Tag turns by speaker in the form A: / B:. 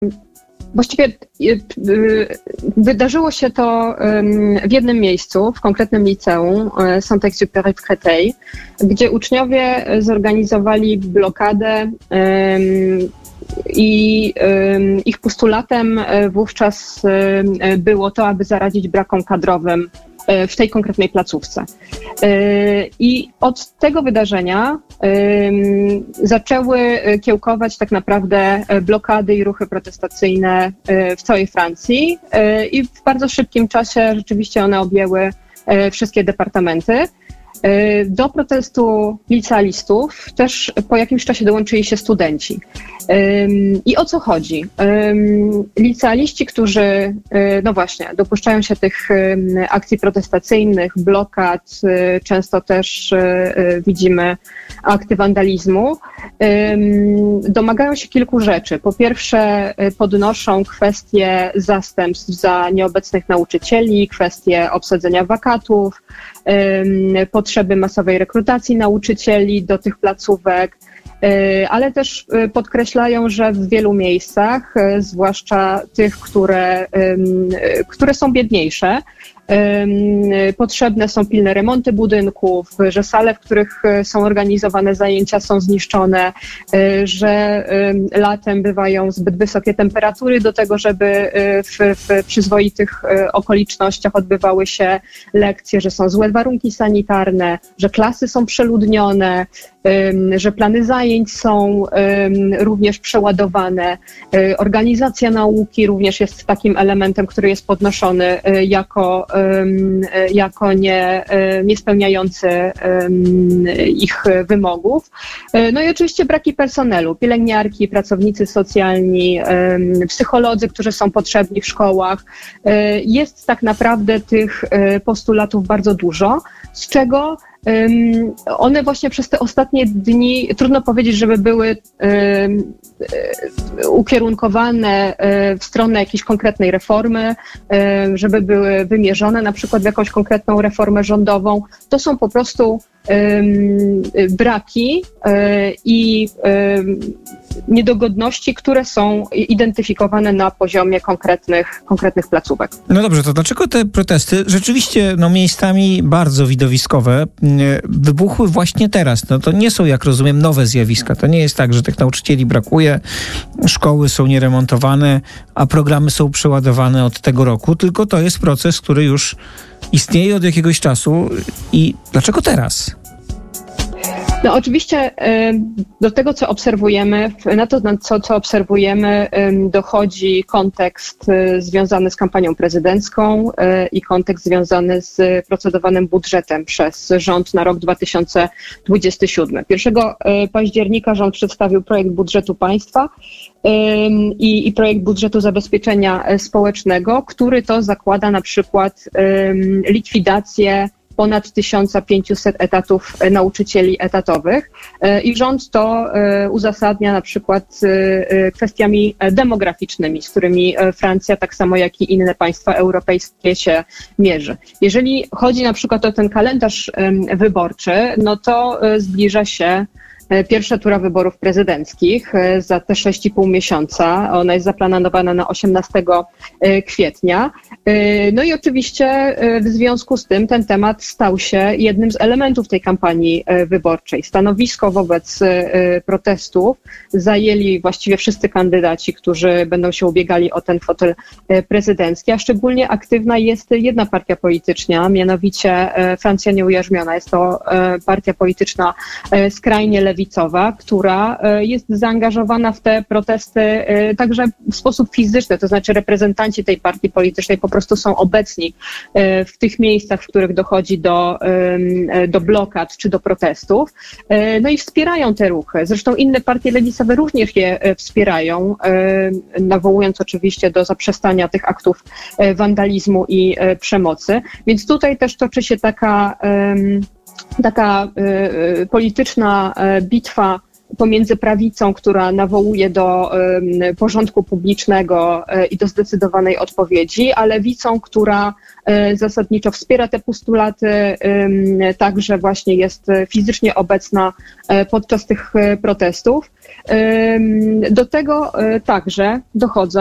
A: Właściwie wydarzyło się to w jednym miejscu, w konkretnym liceum, Saint-Exupéry w Créteil, gdzie uczniowie zorganizowali blokadę i ich postulatem wówczas było to, aby zaradzić brakom kadrowym w tej konkretnej placówce. I od tego wydarzenia zaczęły kiełkować tak naprawdę blokady i ruchy protestacyjne w całej Francji i w bardzo szybkim czasie rzeczywiście one objęły wszystkie departamenty. Do protestu licealistów też po jakimś czasie dołączyli się studenci. I o co chodzi? Licealiści, którzy, no właśnie, dopuszczają się tych akcji protestacyjnych, blokad, często też widzimy akty wandalizmu, domagają się kilku rzeczy. Po pierwsze, podnoszą kwestie zastępstw za nieobecnych nauczycieli, kwestie obsadzenia wakatów, potrzeby masowej rekrutacji nauczycieli do tych placówek, ale też podkreślają, że w wielu miejscach, zwłaszcza tych, które są biedniejsze, potrzebne są pilne remonty budynków, że sale, w których są organizowane zajęcia, są zniszczone, że latem bywają zbyt wysokie temperatury do tego, żeby w przyzwoitych okolicznościach odbywały się lekcje, że są złe warunki sanitarne, że klasy są przeludnione, że plany zajęć są również przeładowane. Organizacja nauki również jest takim elementem, który jest podnoszony jako nie spełniający ich wymogów. No i oczywiście braki personelu, pielęgniarki, pracownicy socjalni, psycholodzy, którzy są potrzebni w szkołach. Jest tak naprawdę tych postulatów bardzo dużo, z czego one właśnie przez te ostatnie dni, trudno powiedzieć, żeby były ukierunkowane w stronę jakiejś konkretnej reformy, żeby były wymierzone na przykład w jakąś konkretną reformę rządową. To są po prostu braki i niedogodności, które są identyfikowane na poziomie konkretnych placówek.
B: No dobrze, to dlaczego te protesty rzeczywiście miejscami bardzo widowiskowe wybuchły właśnie teraz? No to nie są, jak rozumiem, nowe zjawiska. To nie jest tak, że tych nauczycieli brakuje, szkoły są nieremontowane, a programy są przeładowane od tego roku, tylko to jest proces, który już istnieje od jakiegoś czasu. I dlaczego teraz?
A: No oczywiście do tego, co obserwujemy, co obserwujemy, dochodzi kontekst związany z kampanią prezydencką i kontekst związany z procedowanym budżetem przez rząd na rok 2027. 1 października rząd przedstawił projekt budżetu państwa i projekt budżetu zabezpieczenia społecznego, który to zakłada na przykład likwidację ponad 1500 etatów nauczycieli etatowych i rząd to uzasadnia na przykład kwestiami demograficznymi, z którymi Francja, tak samo jak i inne państwa europejskie się mierzy. Jeżeli chodzi na przykład o ten kalendarz wyborczy, no to zbliża się pierwsza tura wyborów prezydenckich za te 6,5 miesiąca. Ona jest zaplanowana na 18 kwietnia. No i oczywiście w związku z tym ten temat stał się jednym z elementów tej kampanii wyborczej. Stanowisko wobec protestów zajęli właściwie wszyscy kandydaci, którzy będą się ubiegali o ten fotel prezydencki, a szczególnie aktywna jest jedna partia polityczna, mianowicie Francja Nieujarzmiona. Jest to partia polityczna skrajnie lewicowa, która jest zaangażowana w te protesty także w sposób fizyczny, to znaczy reprezentanci tej partii politycznej po prostu są obecni w tych miejscach, w których dochodzi do blokad czy do protestów, no i wspierają te ruchy. Zresztą inne partie lewicowe również je wspierają, nawołując oczywiście do zaprzestania tych aktów wandalizmu i przemocy. Więc tutaj też toczy się taka polityczna bitwa pomiędzy prawicą, która nawołuje do porządku publicznego i do zdecydowanej odpowiedzi, a lewicą, która zasadniczo wspiera te postulaty, także właśnie jest fizycznie obecna podczas tych protestów. Do tego także dochodzą